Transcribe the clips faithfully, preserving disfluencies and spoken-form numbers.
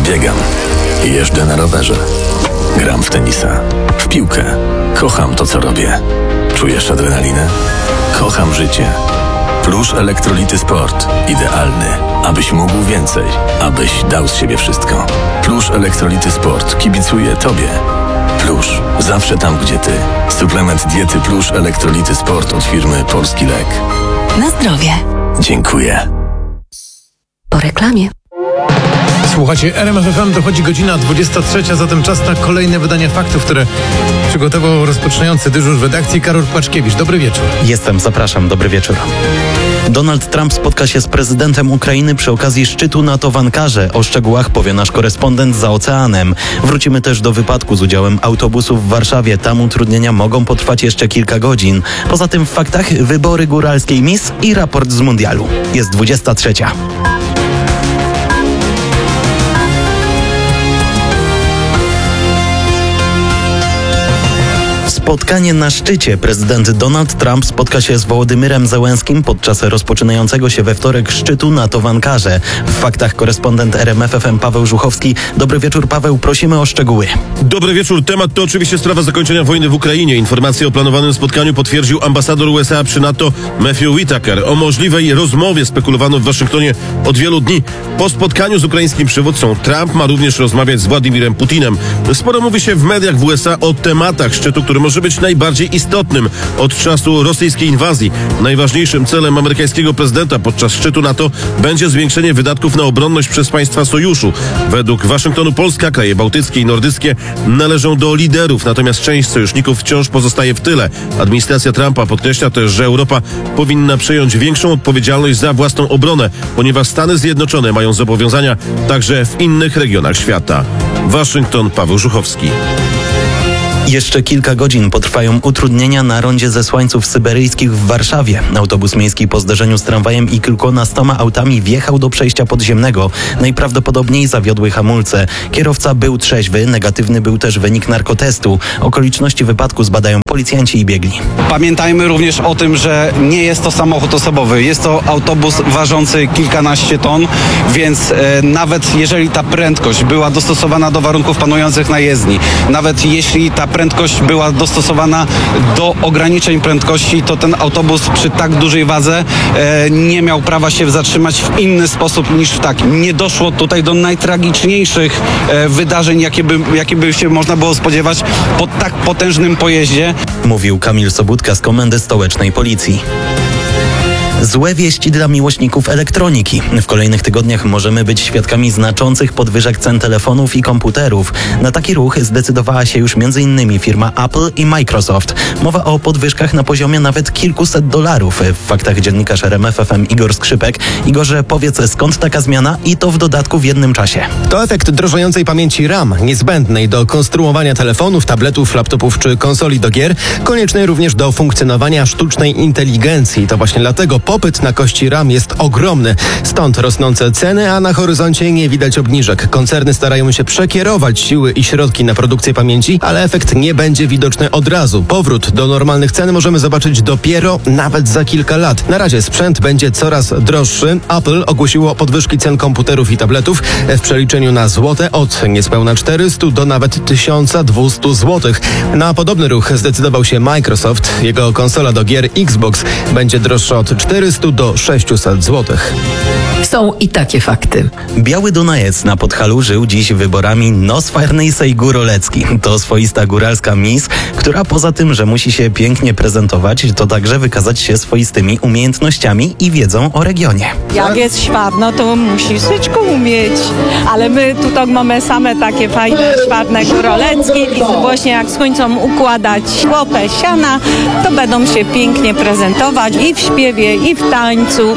Biegam. Jeżdżę na rowerze. Gram w tenisa. W piłkę. Kocham to, co robię. Czujesz adrenalinę? Kocham życie. Plusz Elektrolity Sport. Idealny, abyś mógł więcej. Abyś dał z siebie wszystko. Plusz Elektrolity Sport. Kibicuję Tobie. Plusz. Zawsze tam, gdzie Ty. Suplement diety Plusz Elektrolity Sport od firmy Polski Lek. Na zdrowie. Dziękuję. Po reklamie. Słuchajcie, R M F F M, dochodzi godzina dwudziesta trzecia, zatem czas na kolejne wydanie faktów, które przygotował rozpoczynający dyżur w redakcji Karol Płaczkiewicz. Dobry wieczór. Jestem, zapraszam, dobry wieczór. Donald Trump spotka się z prezydentem Ukrainy przy okazji szczytu NATO w Ankarze. O szczegółach powie nasz korespondent za oceanem. Wrócimy też do wypadku z udziałem autobusów w Warszawie. Tam utrudnienia mogą potrwać jeszcze kilka godzin. Poza tym w faktach wybory góralskiej Miss i raport z mundialu. Jest dwudziesta trzecia. Spotkanie na szczycie. Prezydent Donald Trump spotka się z Wołodymyrem Zełenskim podczas rozpoczynającego się we wtorek szczytu NATO w Ankarze. W faktach korespondent R M F F M Paweł Żuchowski. Dobry wieczór, Paweł, prosimy o szczegóły. Dobry wieczór. Temat to oczywiście sprawa zakończenia wojny w Ukrainie. Informację o planowanym spotkaniu potwierdził ambasador U S A przy NATO Matthew Whitaker. O możliwej rozmowie spekulowano w Waszyngtonie od wielu dni. Po spotkaniu z ukraińskim przywódcą Trump ma również rozmawiać z Władimirem Putinem. Sporo mówi się w mediach w U S A o tematach szczytu, który może być najbardziej istotnym od czasu rosyjskiej inwazji. Najważniejszym celem amerykańskiego prezydenta podczas szczytu NATO będzie zwiększenie wydatków na obronność przez państwa sojuszu. Według Waszyngtonu Polska, kraje bałtyckie i nordyckie należą do liderów, natomiast część sojuszników wciąż pozostaje w tyle. Administracja Trumpa podkreśla też, że Europa powinna przejąć większą odpowiedzialność za własną obronę, ponieważ Stany Zjednoczone mają zobowiązania także w innych regionach świata. Waszyngton, Paweł Żuchowski. Jeszcze kilka godzin potrwają utrudnienia na rondzie zesłańców syberyjskich w Warszawie. Autobus miejski po zderzeniu z tramwajem i kilkunastoma autami wjechał do przejścia podziemnego. Najprawdopodobniej zawiodły hamulce. Kierowca był trzeźwy, negatywny był też wynik narkotestu. Okoliczności wypadku zbadają policjanci i biegli. Pamiętajmy również o tym, że nie jest to samochód osobowy. Jest to autobus ważący kilkanaście ton, więc e, nawet jeżeli ta prędkość była dostosowana do warunków panujących na jezdni, nawet jeśli ta prędkość była dostosowana do ograniczeń prędkości, to ten autobus przy tak dużej wadze e, nie miał prawa się zatrzymać w inny sposób niż w taki. Nie doszło tutaj do najtragiczniejszych e, wydarzeń, jakie by, jakie by się można było spodziewać po tak potężnym pojeździe. Mówił Kamil Sobudka z Komendy Stołecznej Policji. Złe wieści dla miłośników elektroniki. W kolejnych tygodniach możemy być świadkami znaczących podwyżek cen telefonów i komputerów. Na taki ruch zdecydowała się już między innymi firma Apple i Microsoft. Mowa o podwyżkach na poziomie nawet kilkuset dolarów. W faktach dziennikarz R M F F M Igor Skrzypek. Igorze, powiedz, skąd taka zmiana i to w dodatku w jednym czasie? To efekt drożejącej pamięci RAM, niezbędnej do konstruowania telefonów, tabletów, laptopów czy konsoli do gier, koniecznej również do funkcjonowania sztucznej inteligencji. To właśnie dlatego popyt na kości RAM jest ogromny. Stąd rosnące ceny, a na horyzoncie nie widać obniżek. Koncerny starają się przekierować siły i środki na produkcję pamięci, ale efekt nie będzie widoczny od razu. Powrót do normalnych cen możemy zobaczyć dopiero nawet za kilka lat. Na razie sprzęt będzie coraz droższy. Apple ogłosiło podwyżki cen komputerów i tabletów w przeliczeniu na złote od niespełna czterystu do nawet tysiąc dwieście złotych. Na podobny ruch zdecydował się Microsoft. Jego konsola do gier Xbox będzie droższa od czterystu do sześciuset złotych. Są i takie fakty. Biały Dunajec na Podhalu żył dziś wyborami Nosfarnejsej Górolecki. To swoista góralska miss, która poza tym, że musi się pięknie prezentować, to także wykazać się swoistymi umiejętnościami i wiedzą o regionie. Jak jest świadno, to musi wszystko umieć. Ale my tutaj mamy same takie fajne, świadne góroleckie i właśnie jak skończą układać chłopę siana, to będą się pięknie prezentować i w śpiewie, i w tańcu.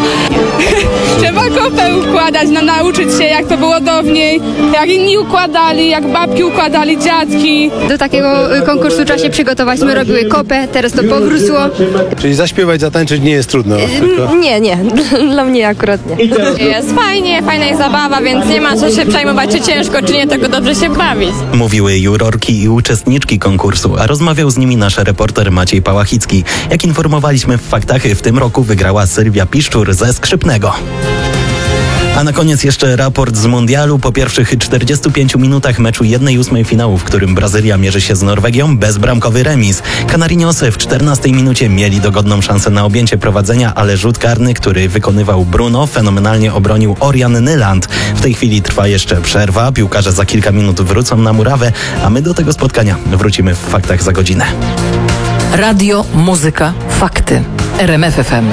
Trzeba kopę układać, no nauczyć się jak to było dawniej, jak inni układali, jak babki układali, dziadki. Do takiego konkursu trzeba się przygotować. My robiły kopę, teraz to powróciło. Czyli zaśpiewać, zatańczyć nie jest trudno? Tylko... Nie, nie. Dla mnie akurat nie. Jest fajnie, fajna jest zabawa, więc nie ma co się przejmować, czy ciężko, czy nie, tylko dobrze się bawić. Mówiły jurorki i uczestniczki konkursu, a rozmawiał z nimi nasz reporter Maciej Pałachicki. Jak informowaliśmy w faktach, w tym roku wygrała Sylwia Piszczur ze Skrzypnego. A na koniec jeszcze raport z mundialu. Po pierwszych czterdziestu pięciu minutach meczu jednej ósmej finału, w którym Brazylia mierzy się z Norwegią, bezbramkowy remis. Kanarinosy w czternastej minucie mieli dogodną szansę na objęcie prowadzenia, ale rzut karny, który wykonywał Bruno, fenomenalnie obronił Orian Nyland. W tej chwili trwa jeszcze przerwa. Piłkarze za kilka minut wrócą na murawę, a my do tego spotkania wrócimy w faktach za godzinę. Radio, muzyka, fakty. R M F F M.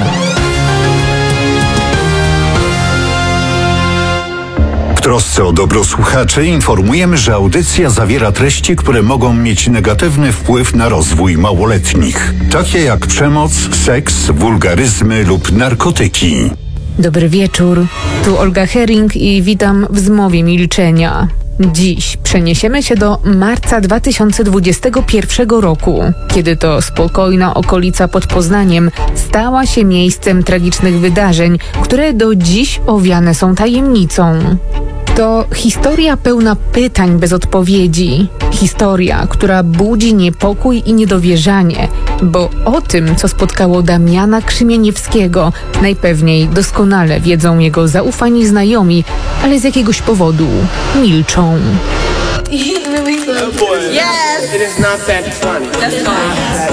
W trosce o dobro słuchaczy informujemy, że audycja zawiera treści, które mogą mieć negatywny wpływ na rozwój małoletnich, takie jak przemoc, seks, wulgaryzmy lub narkotyki. Dobry wieczór, tu Olga Hering i witam w Zmowie Milczenia. Dziś przeniesiemy się do marca dwa tysiące dwudziestego pierwszego roku, kiedy to spokojna okolica pod Poznaniem stała się miejscem tragicznych wydarzeń, które do dziś owiane są tajemnicą. To historia pełna pytań bez odpowiedzi. Historia, która budzi niepokój i niedowierzanie, bo o tym, co spotkało Damiana Krzymieniewskiego, najpewniej doskonale wiedzą jego zaufani znajomi, ale z jakiegoś powodu milczą. Yes! It is not that funny. That's funny.